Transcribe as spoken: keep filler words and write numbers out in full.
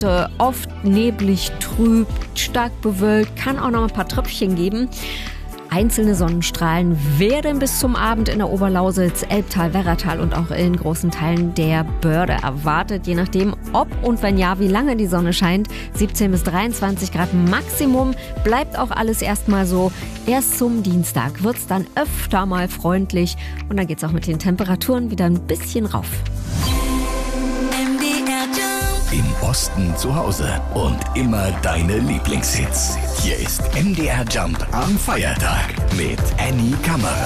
Äh, Oft neblig, trüb, stark bewölkt, kann auch noch ein paar Tröpfchen geben. Einzelne Sonnenstrahlen werden bis zum Abend in der Oberlausitz, Elbtal, Werratal und auch in großen Teilen der Börde erwartet. Je nachdem, ob und wenn ja, wie lange die Sonne scheint. siebzehn bis dreiundzwanzig Grad Maximum. Bleibt auch alles erstmal so. Erst zum Dienstag wird es dann öfter mal freundlich. Und dann geht es auch mit den Temperaturen wieder ein bisschen rauf. Im Osten zu Hause und immer deine Lieblingshits. Hier ist M D R Jump am Feiertag mit Annie Kammerer.